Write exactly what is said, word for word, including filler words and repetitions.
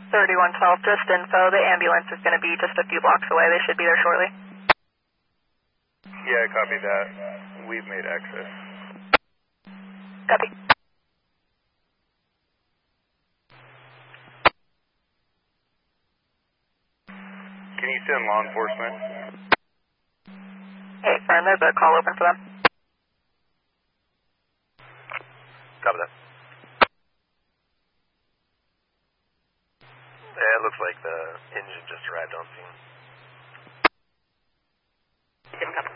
thirty-one twelve, just info. The ambulance is going to be just a few blocks away. They should be there shortly. Yeah, copy that. We've made access. Copy. Can you send law enforcement? Hey, friend, there's a call open for them. Copy that. Yeah, it looks like the engine just arrived on scene. Didn't come.